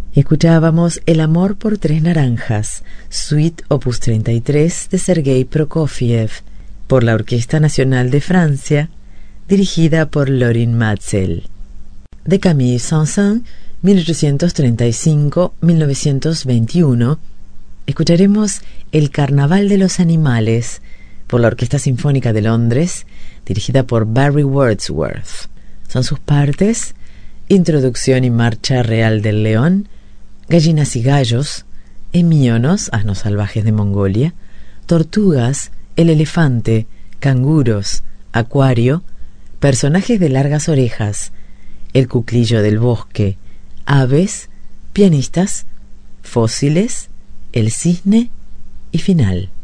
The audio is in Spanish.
Escuchábamos El amor por tres naranjas, Suite Opus 33 de Sergei Prokofiev, por la Orquesta Nacional de Francia, dirigida por Lorin Maazel. De Camille Saint-Saëns, 1835-1921, escucharemos El Carnaval de los Animales, por la Orquesta Sinfónica de Londres, dirigida por Barry Wordsworth. Son sus partes: Introducción y Marcha Real del León, Gallinas y Gallos, Hemíonos, asnos salvajes de Mongolia, Tortugas, El Elefante, Canguros, Acuario, Personajes de largas orejas, El Cuclillo del Bosque, Aves, Pianistas, Fósiles, El Cisne y Final.